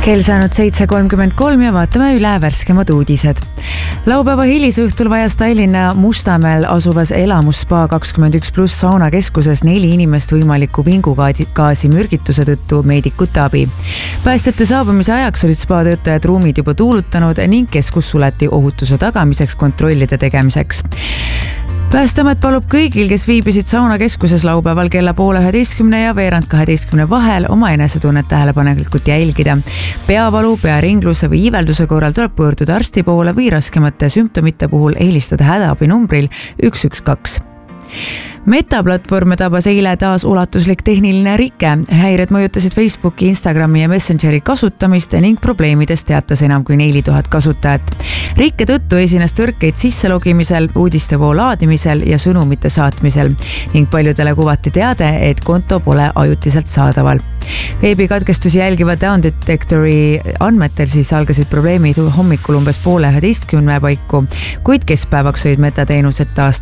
Kell saanud 7.33 ja vaatame üle värskemad uudised. Laupäeva hilisõhtul vajas Tallinna Mustamäel asuvas elamusspa 21+ saunakeskuses 4 inimest võimaliku vingugaasi mürgituse tõttu meedikute abi. Päästjate saabumise ajaks olid spa töötajad ruumid juba tuulutanud ning keskus suleti ohutuse tagamiseks kontrollide tegemiseks. Päästeamet palub kõigil, kes viibisid saunakeskuses laupäeval kella 10:30 ja 11:12 vahel oma enesetunnet tähelepanelikult jälgida. Peavalu, pearingluse või iivelduse korral tuleb pöörduda arsti poole või raskemate sümptomite puhul helistada hädaabi numbril 112. Meta-platvorme tabas eile taas ulatuslik tehniline rike. Häired mõjutasid Facebooki, Instagrami ja Messengeri kasutamist ning probleemidest teatas enam kui 4000 kasutajat. Rikke tõttu esines tõrkeid sisselogimisel, uudistevoo laadimisel ja sõnumite saatmisel ning paljudele kuvati teade, et konto pole ajutiselt saadaval. Veebikatkestusi jälgiva Down Detectori andmetel siis algasid probleemid hommikul umbes 10:30 paiku, kuid keskpäevaks olid metateenused taas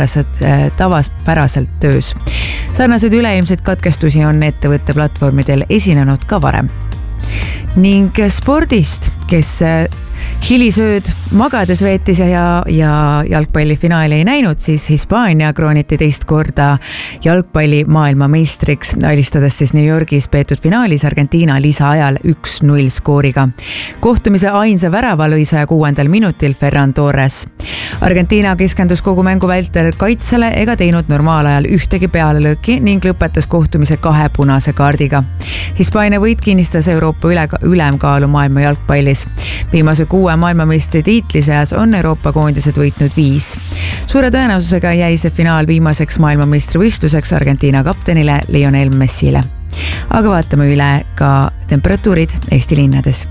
tavapäraselt töös. Sarnaseid üleilmseid katkestusi on ettevõtte platvormidel esinenud ka varem. Ning spordist, kes hilisööd magades veetis ja jalgpallifinaali ei näinud, siis Hispaania krooniti teist korda jalgpalli maailmameistriks, alistades siis New Yorgis peetud finaalis Argentiina lisaajal 1-0 skooriga. Kohtumise ainsa värava lõi 106. minutil Ferran Torres. Argentiina keskendus kogu mängu vältel kaitsele ega teinud normaalajal ühtegi pealelööki ning lõpetas kohtumise 2 punase kaardiga. Hispaania võit kinnistas Euroopa ülemkaalu maailma jalgpallis. Viimase 6 maailmameistri tiitli seas on Euroopa koondised võitnud 5. Suure tõenäosusega jäi see finaal viimaseks maailmameistrivõistluseks Argentiina kaptenile Lionel Messile. Aga vaatame üle ka temperatuurid Eesti linnades.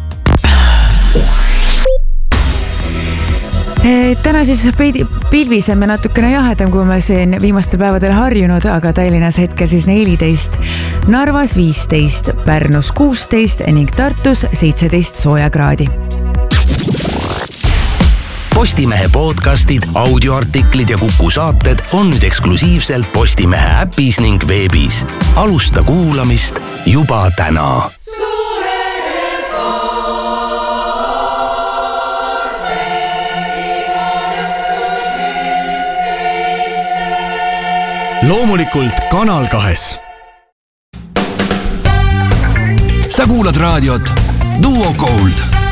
Täna siis pilvisem ja natukene jahedam, kui me siin viimastel päevadel harjunud, aga Tallinnas hetkel siis 14, Narvas 15, Pärnus 16 ning Tartus 17 sooja kraadi. Postimehe podcastid, audioartiklid ja Kuku saated on nüüd eksklusiivselt Postimehe äpis ning veebis. Alusta kuulamist juba täna. Loomulikult Kanal 2. Sa kuulad raadiot Duo Gold.